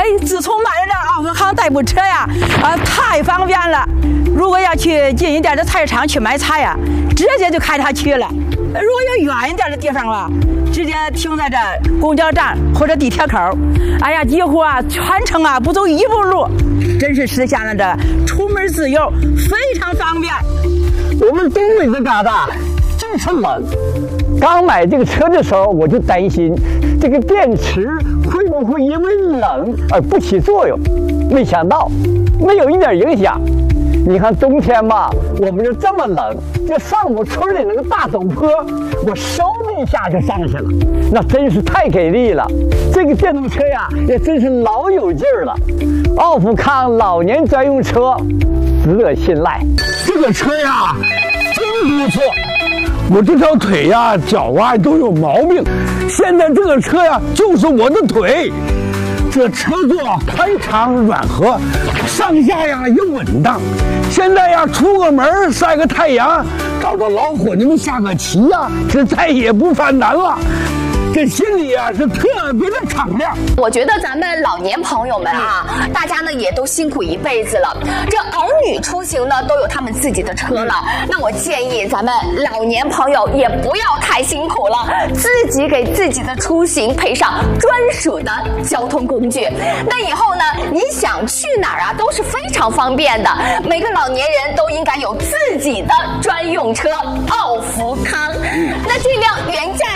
自从买了这奥福康代步车呀，太方便了。如果要去近一点的菜市场去买菜呀，直接就开它去了。如果要远一点的地方吧，直接停在这公交站或者地铁口，哎呀，几乎全程不走一步路，真是实现了这出门自由，非常方便。 我们东北这旮瘩就是冷，刚买这个车的时候我就担心这个电池会不会因为冷而不起作用，没想到没有一点影响。你看冬天吧，我们就这么冷，这上我村里那个大陡坡，我嗖的一下就上去了，那真是太给力了。这个电动车呀，也真是老有劲儿了。奥福康老年专用车，值得信赖。 这个车呀，真不错。我这条腿呀、脚都有毛病，现在这个车呀，就是我的腿。这车座宽敞软和，上下呀又稳当。现在呀，出个门晒个太阳，找着老伙计们下个棋呀，这再也不犯难了。这心里啊是特别的敞亮。 我觉得咱们老年朋友们大家呢也都辛苦一辈子了，这儿女出行呢都有他们自己的车了。那我建议咱们老年朋友也不要太辛苦了，自己给自己的出行配上专属的交通工具。那以后呢，你想去哪儿都是非常方便的。每个老年人都应该有自己的专用车奥福康。那这辆原价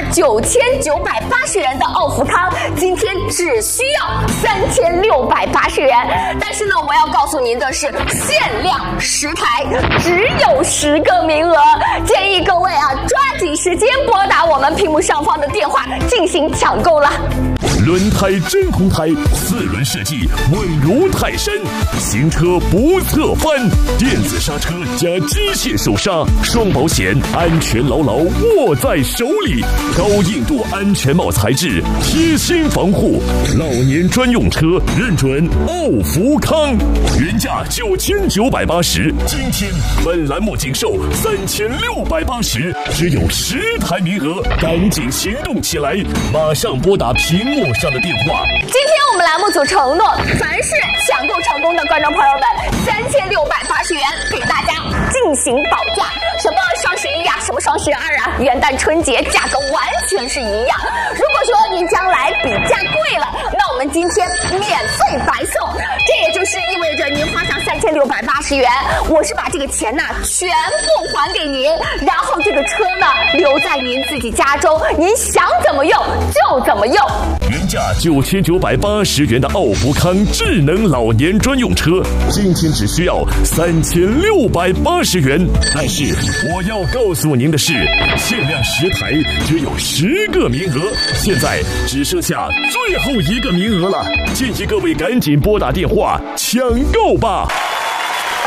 9980元的奥福康，今天只需要3680元。但是呢，我要告诉您的是，限量10台，只有10个名额。建议各位抓紧时间拨打我们屏幕上方的电话进行抢购了。 轮胎真红胎，4轮设计稳如泰山，行车不侧翻，电子刹车加机械手刹，双保险，安全牢牢握在手里，高硬度安全帽材质，贴心防护，老年专用车认准奥福康，原价9980，今天本栏目仅售3680，只有10台名额，赶紧行动起来，马上拨打屏幕上的电话。 今天我们栏目组承诺，凡是抢购成功的观众朋友们，3680元给大家进行保价。什么双11什么双12元旦春节价格完全是一样。如果说您将来比价贵了，那我们今天免费白送。这也就是意味着您花上3680元，我是把这个钱全部还给您，然后这个车留在您自己家中，您想怎么用就怎么用。 原价9980元的奥福康智能老年专用车，今天只需要3680元。但是我要告诉您的是，限量10台，只有10个名额，现在只剩下最后1个名额了，建议各位赶紧拨打电话抢购吧。